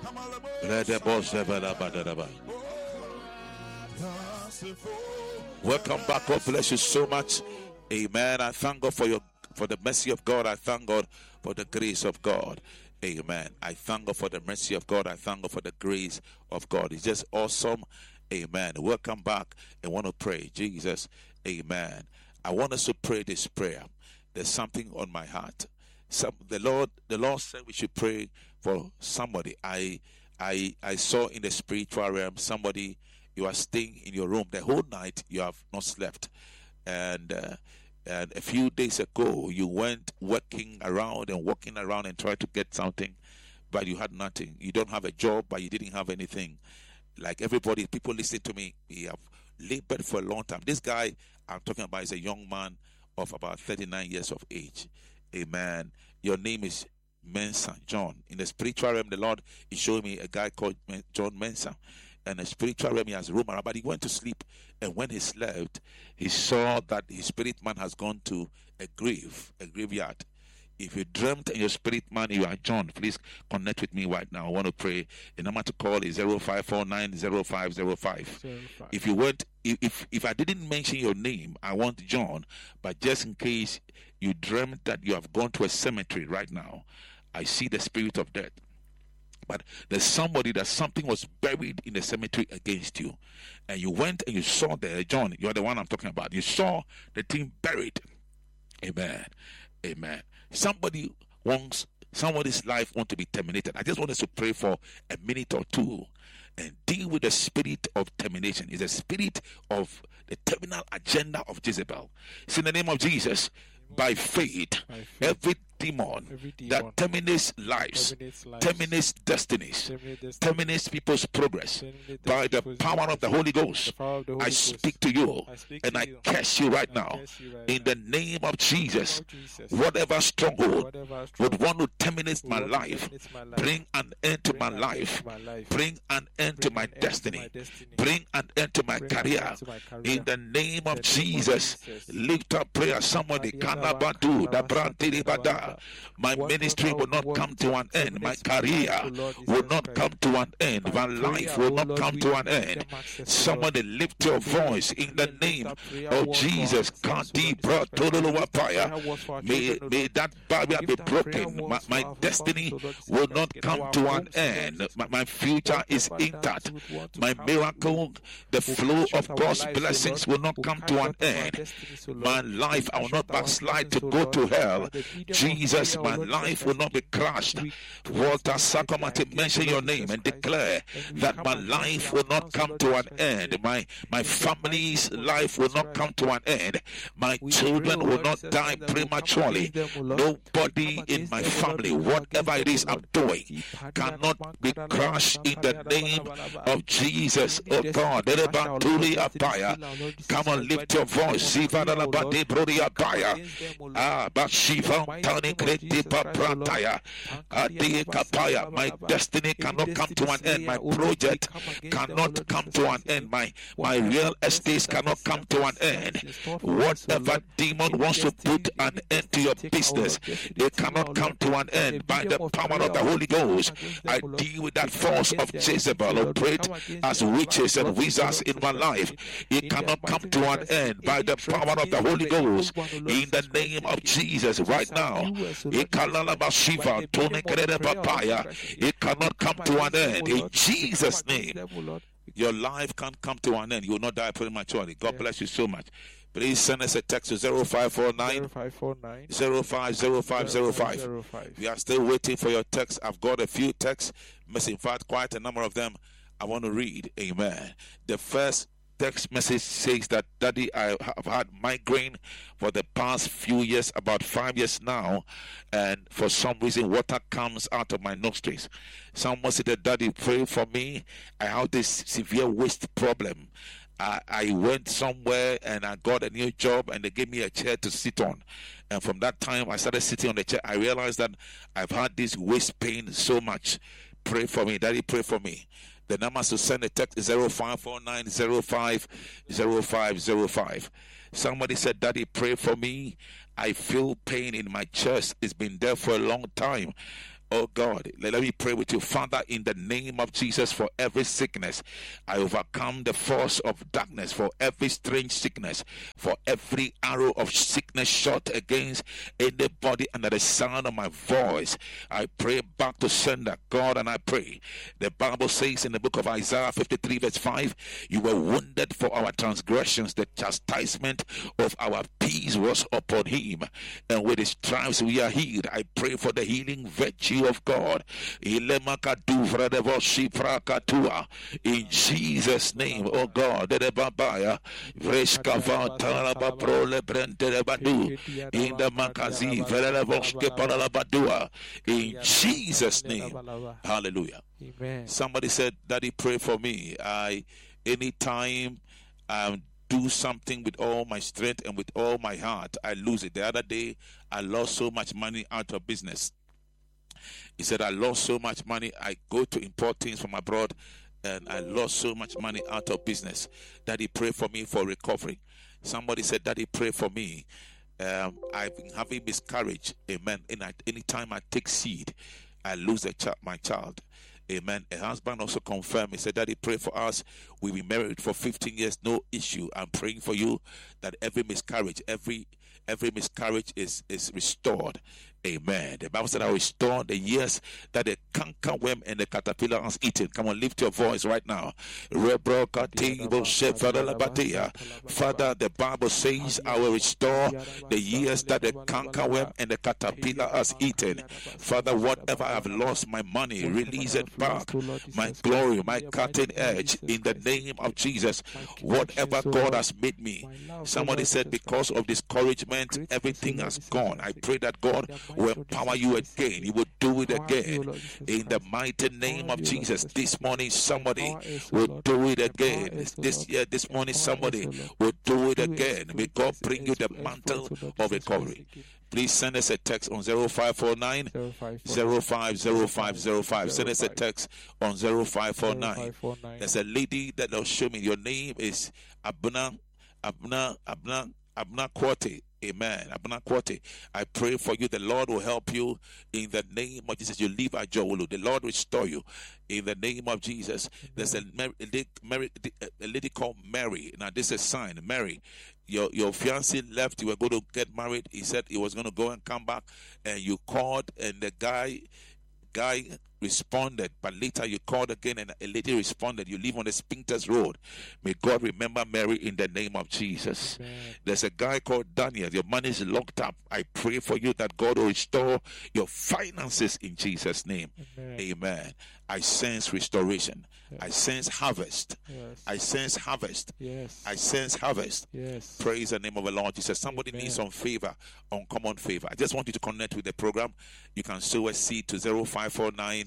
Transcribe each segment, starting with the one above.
Welcome back. God bless you so much. Amen. I thank God for the mercy of God. I thank God for the grace of God. Amen. I thank God for the mercy of God. I thank God for the grace of God. It's just awesome. Amen. Welcome back. I want to pray. Jesus. Amen. I want us to pray this prayer. There's something on my heart. The Lord said we should pray for somebody. I saw in the spiritual realm somebody. You are staying in your room the whole night. You have not slept, and a few days ago you went walking around and tried to get something, but you had nothing. You don't have a job, but you didn't have anything. Like everybody, people listen to me. We have labored for a long time. This guy I'm talking about is a young man of about 39 years of age. Amen. Your name is Mensah John. In the spiritual realm, the Lord is showing me a guy called John Mensah. And the spiritual realm, he has room around, but he went to sleep. And when he slept, he saw that his spirit man has gone to a graveyard. If you dreamt in your spirit man, you are John, please connect with me right now. I want to pray. The number to call is 05490505. If you went, if I didn't mention your name, I want John, but just in case you dreamt that you have gone to a cemetery right now, I see the spirit of death. But there's somebody that something was buried in the cemetery against you. And you went and you saw there, John, you're the one I'm talking about. You saw the thing buried. Amen. Amen. Somebody's life wants to be terminated. I just want us to pray for a minute or two and deal with the spirit of termination. It's the spirit of the terminal agenda of Jezebel. It's in the name of Jesus. By faith, every demon that terminates lives, terminates destinies, terminates people's progress, by the power of the Holy Ghost, I speak to you and I curse you right now. In the name of Jesus, whatever stronghold would want to terminate my life, bring an end to my life, bring an end to my destiny, bring an end to my career. In the name of Jesus, lift up prayer. Somebody can my ministry will not come to an end. My career will not come to an end. My life will not come to an end. Somebody lift your voice in the name of Jesus. May that barrier be broken. My destiny will not come to an end. My future is intact. My miracle, the flow of God's blessings will not come to an end. My life, I will not backslide to go to hell. Jesus, my life will not be crushed. Walter Sakomati, mention your name and declare that my life will not come to an end. My family's life will not come to an end. My children will not die prematurely. Nobody in my family, whatever it is I'm doing, cannot be crushed in the name of Jesus. Oh God, come on, lift your voice. My destiny cannot come to an end. My project cannot come to an end. My real estate cannot come to an end. Whatever demon wants to put an end to your business, it cannot come to an end. By the power of the Holy Ghost, I deal with that force of Jezebel, operate as witches and wizards in my life. It cannot come to an end. By the power of the Holy Ghost, in the name of Jesus, right now, it cannot come to an end. In Jesus' name, your life can't come to an end. You will not die prematurely. God bless you so much. Please send us a text to 0549 050505. We are still waiting for your text. I've got a few texts. In fact, quite a number of them I want to read. Amen. The first text message says that, Daddy, I have had migraine for the past few years, about 5 years now, and for some reason water comes out of my nostrils. Someone said that, Daddy, pray for me. I have this severe waist problem. I went somewhere and I got a new job and they gave me a chair to sit on. And from that time I started sitting on the chair. I realized that I've had this waist pain so much. Pray for me. Daddy, pray for me. The number to send a text is 0549050505. Somebody said, Daddy, pray for me. I feel pain in my chest. It's been there for a long time. Oh God, let me pray with you. Father, in the name of Jesus, for every sickness, I overcome the force of darkness, for every strange sickness, for every arrow of sickness shot against anybody under the sound of my voice. I pray back to sender, God, and I pray. The Bible says in the book of Isaiah 53 verse 5, you were wounded for our transgressions, the chastisement of our peace was upon him, and with his stripes we are healed. I pray for the healing virtue of God. In Jesus' name, oh God. In Jesus' name. Hallelujah. Amen. Somebody said, Daddy, pray for me. Anytime do something with all my strength and with all my heart, I lose it. The other day, I lost so much money out of business. He said, I lost so much money. I go to import things from abroad, and I lost so much money out of business. Daddy, pray for me for recovery. Somebody said, Daddy, pray for me. I've been having miscarriage. Amen. Anytime I take seed, I lose my child. Amen. A husband also confirmed. He said, Daddy, pray for us. We've been married for 15 years. No issue. I'm praying for you that every miscarriage miscarriage is restored. Amen. The Bible said, I will restore the years that the cankerworm and the caterpillar has eaten. Come on, lift your voice right now. Father, the Bible says, I will restore the years that the cankerworm and the caterpillar has eaten. Father, whatever I have lost, my money, release it back. My glory, my cutting edge, in the name of Jesus. Whatever God has made me. Somebody said, because of discouragement, everything has gone. I pray that God will empower you again. He will do it again. In the mighty name of Jesus. This morning, somebody will do it again. This morning, somebody will do it again. May God bring you the mantle of recovery. Please send us a text on 0549 050505. Send us a text on 0549. There's a lady that will show me. Your name is Abna Kwate. Amen. Abna Kwate. I pray for you. The Lord will help you in the name of Jesus. You live at Jowulu. The Lord restore you in the name of Jesus. There's a lady called Mary. Now this is a sign. Mary, your fiancé left. You were going to get married. He said he was going to go and come back, and you called, and the guy responded, but later you called again and a lady responded. You live on the Spinkters Road. May God remember Mary in the name of Jesus. Amen. There's a guy called Daniel. Your money is locked up. I pray for you that God will restore your finances in Jesus' name. Amen. Amen. I sense restoration. Yes. I sense harvest. Yes. I sense harvest. Yes. I sense harvest. Yes. Praise the name of the Lord Jesus. Somebody needs some favor, uncommon favor. I just want you to connect with the program. You can sow a seed to 0549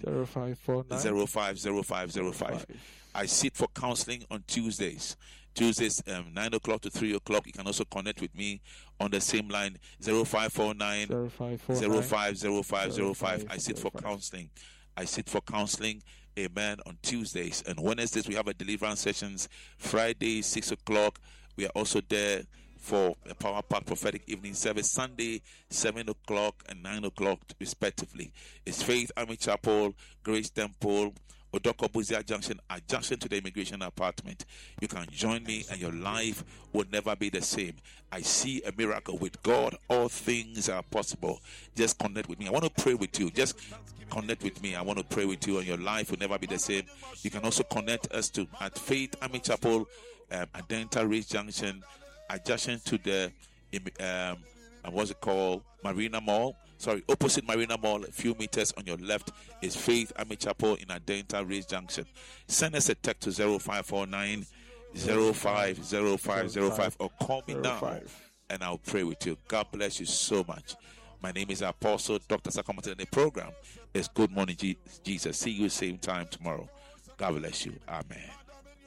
050505. I sit for counseling on Tuesdays. 9 o'clock to 3 o'clock. You can also connect with me on the same line, 0549 050505. I sit for counseling. Amen. On Tuesdays and Wednesdays we have a deliverance sessions. Friday 6 o'clock we are also there for a Power Pack prophetic evening service. Sunday 7 o'clock and 9 o'clock respectively. It's Faith Army Chapel, Grace Temple, Odoko Buzia Junction, adjacent to the immigration apartment. You can join me and your life will never be the same. I see a miracle. With God, all things are possible. Just connect with me. I want to pray with you. Just connect with me. I want to pray with you and your life will never be the same. You can also connect us at Faith Army Chapel, Adenta Ridge Junction, adjacent to the Marina Mall. Opposite Marina Mall, a few meters on your left is Faith Army Chapel in Adenta Ridge Junction. Send us a text to 0549 050505 or call me now and I'll pray with you. God bless you so much. My name is Apostle Dr. Sakamata, and the program is Good Morning Jesus. See you same time tomorrow. God bless you. Amen.